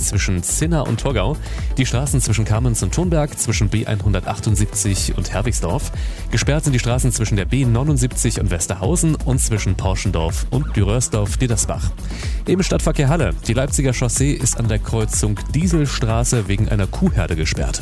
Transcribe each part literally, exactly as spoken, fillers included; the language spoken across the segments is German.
zwischen Zinna und Torgau. Die Straßen zwischen Kamenz und Thunberg, zwischen B hundertachtundsiebzig und Herwigsdorf. Gesperrt sind die Straßen zwischen der B neunundsiebzig und Westerhausen und zwischen Porschendorf und Dürrörsdorf-Dittersbach. Im Stadtverkehr Halle. Die Leipziger Chaussee ist an der Kreuzung Dieselstraße wegen einer Kuhherde gesperrt.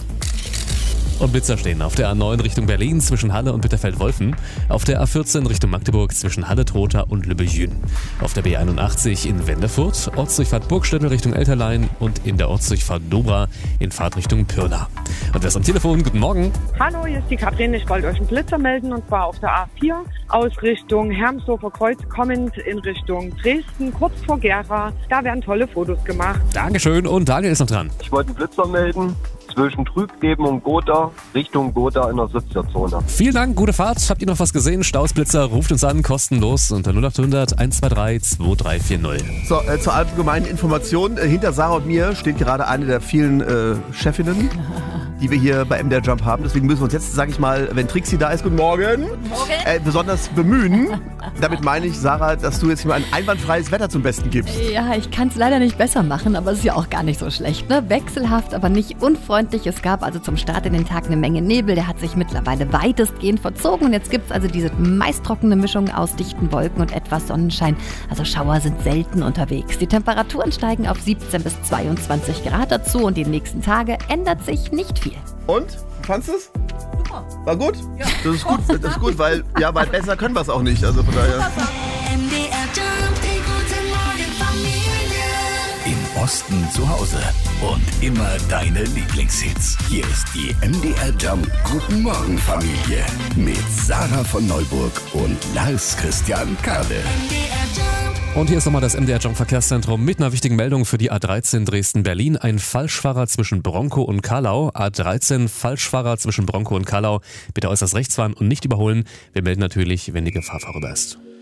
Und Blitzer stehen auf der A neun Richtung Berlin zwischen Halle und Bitterfeld-Wolfen, auf der A vierzehn Richtung Magdeburg zwischen Halle-Trotha und Lübbejün, auf der B einundachtzig in Wendefurt, Ortsdurchfahrt Burgstädte Richtung Elterlein und in der Ortsdurchfahrt Dobra in Fahrtrichtung Pirna. Und wer ist am Telefon? Guten Morgen. Hallo, hier ist die Katrin. Ich wollte euch einen Blitzer melden und zwar auf der A vier aus Richtung Hermsdorfer Kreuz kommend in Richtung Dresden, kurz vor Gera. Da werden tolle Fotos gemacht. Dankeschön und Daniel ist noch dran. Ich wollte einen Blitzer melden zwischen Trübgeben und Gotha, Richtung Gotha in der siebziger-Zone. Vielen Dank, gute Fahrt. Habt ihr noch was gesehen? Stausblitzer, ruft uns an, kostenlos unter null acht hundert eins zwei drei zwei drei vier null. So, äh, zur allgemeinen Information. Äh, hinter Sarah und mir steht gerade eine der vielen äh, Chefinnen, die wir hier bei M D R Jump haben. Deswegen müssen wir uns jetzt, sag ich mal, wenn Trixie da ist, guten Morgen, Guten Morgen. Äh, besonders bemühen. Damit meine ich, Sarah, dass du jetzt mal ein einwandfreies Wetter zum Besten gibst. Ja, ich kann es leider nicht besser machen, aber es ist ja auch gar nicht so schlecht. Ne? Wechselhaft, aber nicht unfreundlich. Es gab also zum Start in den Tag eine Menge Nebel. Der hat sich mittlerweile weitestgehend verzogen. Und jetzt gibt es also diese meist trockene Mischung aus dichten Wolken und etwas Sonnenschein. Also Schauer sind selten unterwegs. Die Temperaturen steigen auf siebzehn bis zweiundzwanzig Grad dazu. Und die nächsten Tage ändert sich nicht viel. Und? Wie fandest du es? Super. War gut? Ja. Das ist gut, das ist gut, weil, ja, weil besser können wir es auch nicht. Also von daher. M D R Jump, die gute Morgenfamilie. Im Osten zu Hause und immer deine Lieblingshits. Hier ist die M D R Jump Guten Morgen Familie mit Sarah von Neuburg und Lars Christian Kade. M D R Jump. Und hier ist nochmal das M D R Jump Verkehrszentrum mit einer wichtigen Meldung für die A dreizehn Dresden-Berlin. Ein Falschfahrer zwischen Bronkow und Carlau. A dreizehn Falschfahrer zwischen Bronkow und Carlau. Bitte äußerst rechts fahren und nicht überholen. Wir melden natürlich, wenn die Gefahr vorüber ist.